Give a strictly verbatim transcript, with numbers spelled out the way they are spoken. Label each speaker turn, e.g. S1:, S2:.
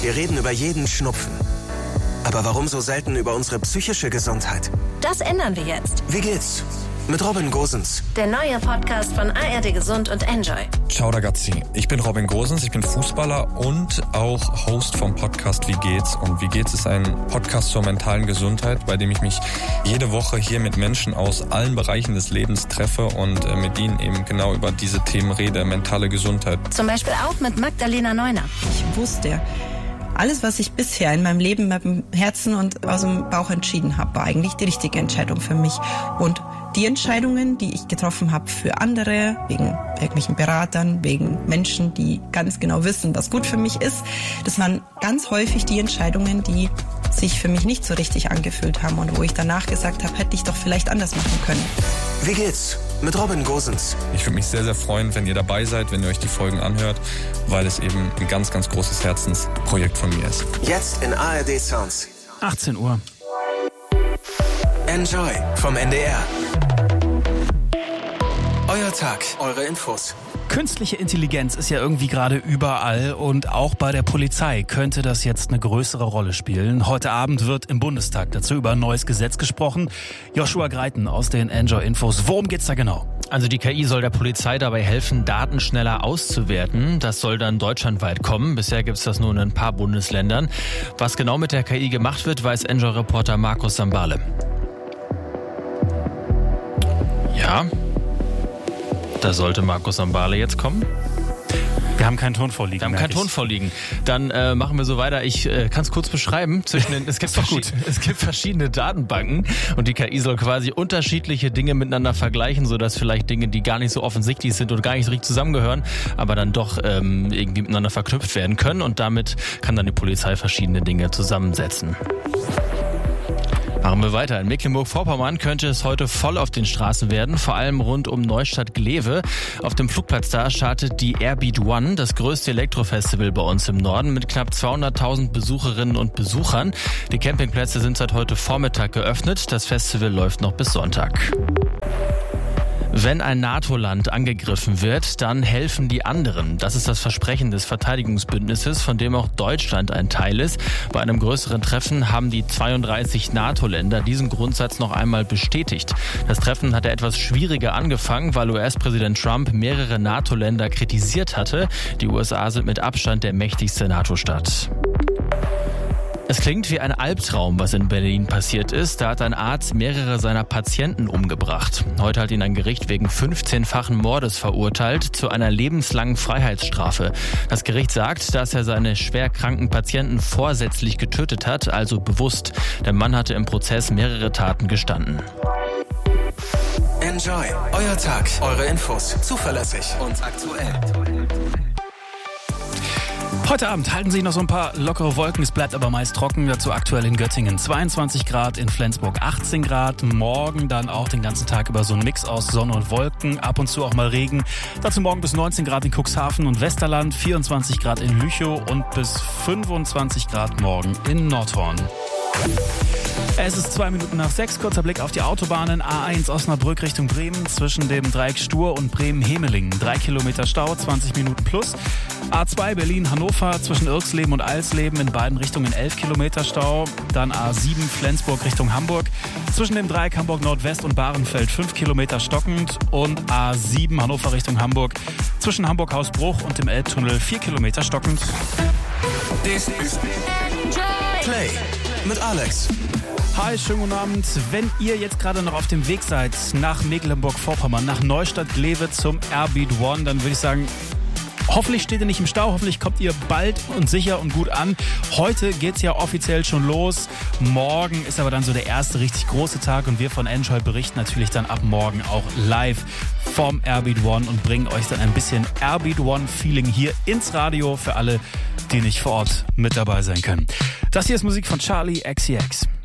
S1: Wir reden über jeden Schnupfen. Aber warum so selten über unsere psychische Gesundheit?
S2: Das ändern wir jetzt.
S1: Wie geht's? Mit Robin Gosens.
S2: Der neue Podcast von A R D Gesund und Enjoy.
S3: Ciao ragazzi, ich bin Robin Gosens, ich bin Fußballer und auch Host vom Podcast Wie geht's? Und Wie geht's ist ein Podcast zur mentalen Gesundheit, bei dem ich mich jede Woche hier mit Menschen aus allen Bereichen des Lebens treffe und mit ihnen eben genau über diese Themen rede, mentale Gesundheit.
S2: Zum Beispiel auch mit Magdalena Neuner.
S4: Ich wusste, alles, was ich bisher in meinem Leben mit dem Herzen und aus dem Bauch entschieden habe, war eigentlich die richtige Entscheidung für mich. Und die Entscheidungen, die ich getroffen habe für andere, wegen irgendwelchen Beratern, wegen Menschen, die ganz genau wissen, was gut für mich ist, das waren ganz häufig die Entscheidungen, die sich für mich nicht so richtig angefühlt haben und wo ich danach gesagt habe, hätte ich doch vielleicht anders machen können.
S1: Wie geht's? Mit Robin Gosens.
S3: Ich würde mich sehr, sehr freuen, wenn ihr dabei seid, wenn ihr euch die Folgen anhört, weil es eben ein ganz, ganz großes Herzensprojekt von mir ist.
S1: Jetzt in A R D Sounds.
S5: achtzehn Uhr.
S1: Enjoy vom N D R. Euer Tag, eure Infos.
S5: Künstliche Intelligenz ist ja irgendwie gerade überall und auch bei der Polizei könnte das jetzt eine größere Rolle spielen. Heute Abend wird im Bundestag dazu über ein neues Gesetz gesprochen. Joshua Greiten aus den Enjoy Infos. Worum geht's da genau?
S6: Also die K I soll der Polizei dabei helfen, Daten schneller auszuwerten. Das soll dann deutschlandweit kommen. Bisher gibt es das nur in ein paar Bundesländern. Was genau mit der K I gemacht wird, weiß Enjoy-Reporter Markus Sambale. Ja, da sollte Markus Sambale jetzt kommen.
S5: Wir haben keinen Ton vorliegen.
S6: Wir haben keinen Ton vorliegen. Dann äh, machen wir so weiter. Ich äh, kann es kurz beschreiben. Zwischen den, es, gibt gut. es gibt verschiedene Datenbanken und die K I soll quasi unterschiedliche Dinge miteinander vergleichen, sodass vielleicht Dinge, die gar nicht so offensichtlich sind und gar nicht so richtig zusammengehören, aber dann doch ähm, irgendwie miteinander verknüpft werden können. Und damit kann dann die Polizei verschiedene Dinge zusammensetzen. Machen wir weiter. In Mecklenburg-Vorpommern könnte es heute voll auf den Straßen werden, vor allem rund um Neustadt-Glewe. Auf dem Flugplatz da startet die Airbeat One, das größte Elektrofestival bei uns im Norden, mit knapp zweihunderttausend Besucherinnen und Besuchern. Die Campingplätze sind seit heute Vormittag geöffnet. Das Festival läuft noch bis Sonntag. Wenn ein NATO-Land angegriffen wird, dann helfen die anderen. Das ist das Versprechen des Verteidigungsbündnisses, von dem auch Deutschland ein Teil ist. Bei einem größeren Treffen haben die zweiunddreißig NATO-Länder diesen Grundsatz noch einmal bestätigt. Das Treffen hatte etwas schwieriger angefangen, weil U S-Präsident Trump mehrere NATO-Länder kritisiert hatte. Die U S A sind mit Abstand der mächtigste NATO-Staat. Es klingt wie ein Albtraum, was in Berlin passiert ist. Da hat ein Arzt mehrere seiner Patienten umgebracht. Heute hat ihn ein Gericht wegen fünfzehnfachen Mordes verurteilt zu einer lebenslangen Freiheitsstrafe. Das Gericht sagt, dass er seine schwer kranken Patienten vorsätzlich getötet hat, also bewusst. Der Mann hatte im Prozess mehrere Taten gestanden.
S1: Enjoy, euer Tag, eure Infos, zuverlässig und aktuell.
S5: Heute Abend halten sich noch so ein paar lockere Wolken, es bleibt aber meist trocken. Dazu aktuell in Göttingen zweiundzwanzig Grad, in Flensburg achtzehn Grad. Morgen dann auch den ganzen Tag über so ein Mix aus Sonne und Wolken, ab und zu auch mal Regen. Dazu morgen bis neunzehn Grad in Cuxhaven und Westerland, vierundzwanzig Grad in Lüchow und bis fünfundzwanzig Grad morgen in Nordhorn. Es ist zwei Minuten nach sechs, kurzer Blick auf die Autobahnen. A eins Osnabrück Richtung Bremen zwischen dem Dreieck Stur und Bremen-Hemeling. Drei Kilometer Stau, zwanzig Minuten plus. A zwei Berlin-Hannover zwischen Irksleben und Alsleben in beiden Richtungen elf Kilometer Stau. Dann A sieben Flensburg Richtung Hamburg. Zwischen dem Dreieck Hamburg-Nordwest und Bahrenfeld fünf Kilometer stockend. Und A sieben Hannover Richtung Hamburg zwischen Hamburg-Hausbruch und dem Elbtunnel vier Kilometer stockend.
S1: This is Play mit Alex.
S5: Hi, schönen guten Abend. Wenn ihr jetzt gerade noch auf dem Weg seid nach Mecklenburg-Vorpommern, nach Neustadt-Glewe zum Airbeat One, dann würde ich sagen, hoffentlich steht ihr nicht im Stau, hoffentlich kommt ihr bald und sicher und gut an. Heute geht's ja offiziell schon los. Morgen ist aber dann so der erste richtig große Tag und wir von Enjoy berichten natürlich dann ab morgen auch live vom Airbeat One und bringen euch dann ein bisschen Airbeat One Feeling hier ins Radio für alle, die nicht vor Ort mit dabei sein können. Das hier ist Musik von Charlie X C X.